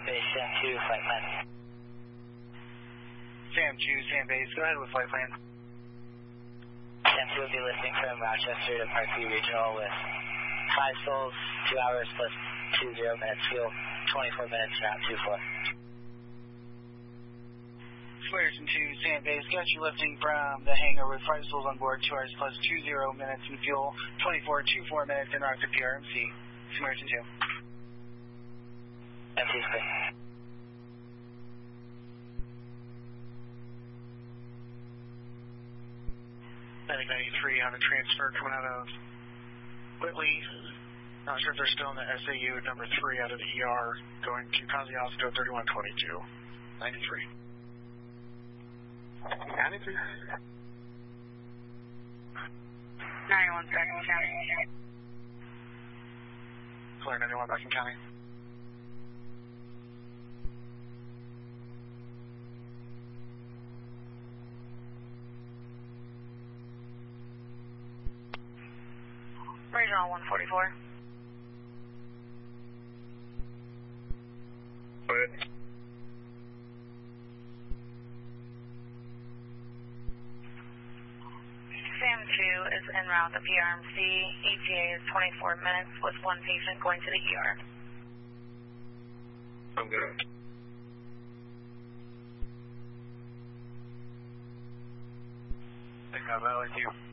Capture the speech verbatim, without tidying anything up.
Base, Sam two, flight plan. Sam two, Sam Base, go ahead with flight plan. Sam two will be lifting from Rochester to Parkview Regional with five souls, two hours plus two zero minutes fuel, twenty-four minutes route two four. Squareson two, Sam Base, got you lifting from the hangar with five souls on board, two hours plus two zero minutes in fuel, twenty-four two four minutes in route to P R M C. Squareson two. M T square. Medic ninety-three on a transfer coming out of Whitley. Not sure if they're still in the S A U number three out of the E R, going to Cosio thirty-one twenty-two. ninety-three. ninety-three. ninety-one back in county. Clear ninety-one back in county. Regional one forty-four. Go ahead. Sam two is en route to P R M C. E T A is twenty-four minutes with one patient going to the E R. I'm good. Take that Valley two.